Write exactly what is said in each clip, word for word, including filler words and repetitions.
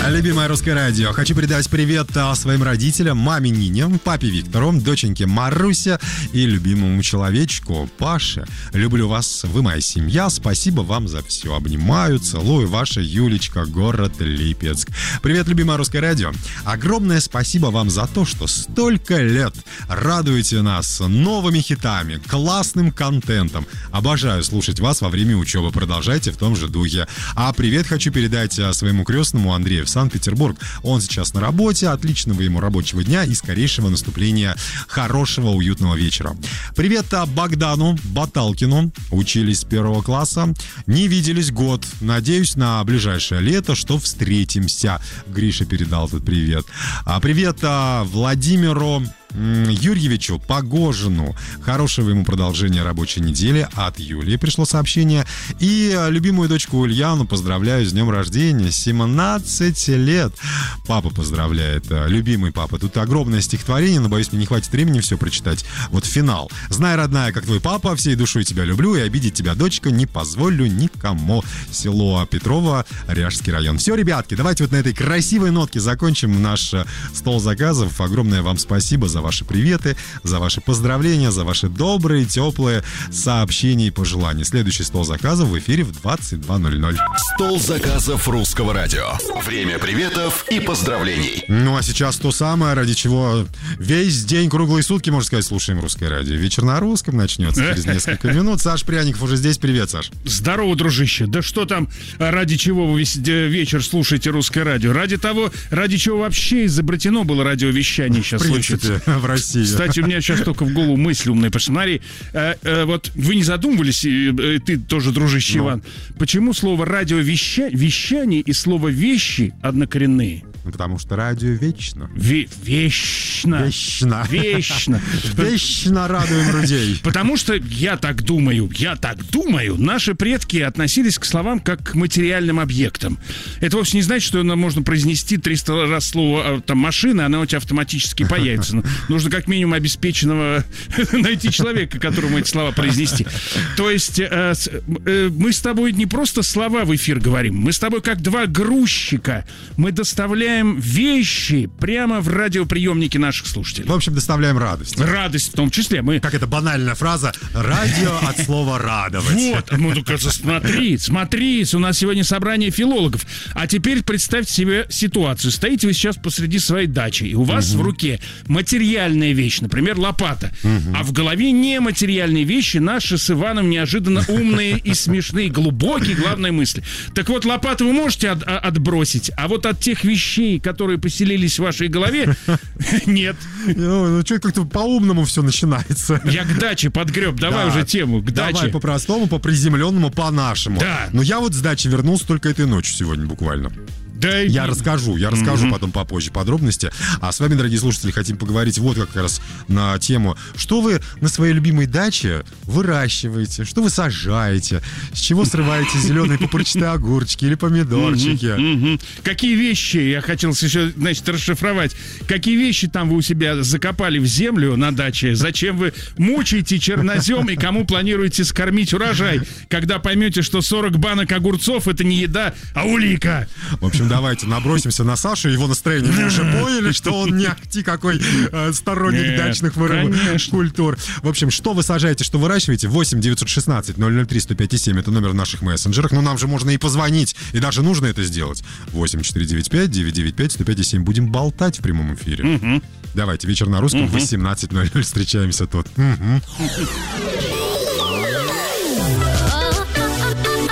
Любимое русское радио. Хочу передать привет своим родителям, маме Нине, папе Виктору, доченьке Марусе и любимому человечку Паше. Люблю вас, вы моя семья. Спасибо вам за все. Обнимаю, целую. Ваша Юлечка, город Липецк. Привет, любимое русское радио. Огромное спасибо вам за то, что столько лет радуете нас новыми хитами, классным контентом. Обожаю слушать вас во время учебы. Продолжайте в том же духе. А привет хочу передать своему крестному Андрею в Санкт-Петербург. Он сейчас на работе. Отличного ему рабочего дня и скорейшего наступления хорошего, уютного вечера. Привет Богдану Баталкину. Учились с первого класса. Не виделись год. Надеюсь на ближайшее лето, что встретимся. Гриша передал тут привет. А привет Владимиру Юрьевичу Погожину. Хорошего ему продолжения рабочей недели. От Юлии пришло сообщение. И любимую дочку Ульяну поздравляю с днем рождения. семнадцать лет. Папа поздравляет. Любимый папа. Тут огромное стихотворение, но, боюсь, мне не хватит времени все прочитать. Вот финал. «Знай, родная, как твой папа, всей душой тебя люблю, и обидеть тебя, дочка, не позволю никому». Село Петрово, Ряжский район. Все, ребятки, давайте вот на этой красивой нотке закончим наш стол заказов. Огромное вам спасибо за ваши приветы, за ваши поздравления, за ваши добрые, теплые сообщения и пожелания. Следующий стол заказов в эфире в двадцать два ноль ноль. Стол заказов русского радио. Время приветов и поздравлений. Ну а сейчас то самое, ради чего весь день, круглые сутки, можно сказать, слушаем русское радио. Вечер на русском начнется через несколько минут. Саш Пряников уже здесь. Привет, Саш. Здорово, дружище. Да что там, ради чего вы весь вечер слушаете русское радио? Ради того, ради чего вообще изобретено было радиовещание сейчас случится. В России. Кстати, у меня сейчас только в голову мысль умная. Посмотри, э, э, вот вы не задумывались, э, ты тоже, дружище Но. Иван, почему слово радиовещание и слово вещи однокоренные? Потому что радио вечно. Ве- вечно. Вечно. Вечно. Вечно радуем людей. Потому что, я так думаю, я так думаю, наши предки относились к словам как к материальным объектам. Это вовсе не значит, что можно произнести триста раз слово там, машина, она у тебя автоматически появится. Нужно как минимум обеспеченного найти человека, которому эти слова произнести. То есть э, э, мы с тобой не просто слова в эфир говорим, мы с тобой как два грузчика. Мы доставляем вещи прямо в радиоприемники наших слушателей. В общем, доставляем радость. Радость в том числе. Мы... Как это банальная фраза «радио» от слова «радовать». Вот, ну, смотри, смотри, у нас сегодня собрание филологов. А теперь представьте себе ситуацию. Стоите вы сейчас посреди своей дачи, и у вас угу. в руке материальная вещь, например, лопата. Угу. А в голове нематериальные вещи, наши с Иваном неожиданно умные и смешные, глубокие, главные мысли. Так вот, лопату вы можете от, отбросить, а вот от тех вещей, которые поселились в вашей голове, нет. Ну, ну что, как-то по-умному все начинается. Я к даче подгреб, давай да. уже тему, к даче. Давай по-простому, по-приземленному, по-нашему. Да. Но я вот с дачи вернулся только этой ночью сегодня буквально. Да, я и... расскажу, я расскажу mm-hmm. потом попозже подробности. А с вами, дорогие слушатели, хотим поговорить вот как раз на тему, что вы на своей любимой даче выращиваете, что вы сажаете, с чего срываете зеленые пупырчатые огурчики или помидорчики. Mm-hmm. Mm-hmm. Какие вещи, я хотел еще, значит, расшифровать, какие вещи там вы у себя закопали в землю на даче, зачем вы мучаете чернозем и кому планируете скормить урожай, когда поймете, что сорок банок огурцов это не еда, а улика. В общем, давайте набросимся на Сашу, его настроение. Вы уже поняли, что он не ахти какой э, сторонник Нет, дачных вырывов культур. В общем, что вы сажаете, что выращиваете? восемь девятьсот шестнадцать ноль ноль три сто пять семь это номер в наших мессенджерах. Но нам же можно и позвонить, и даже нужно это сделать. восемь четыре девять пять девять девять пять сто пять семь. Будем болтать в прямом эфире. Угу. Давайте, вечер на русском, угу. восемнадцать ноль ноль. Встречаемся тут. Угу.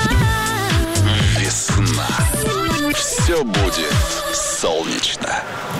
Весна. Все будет солнечно.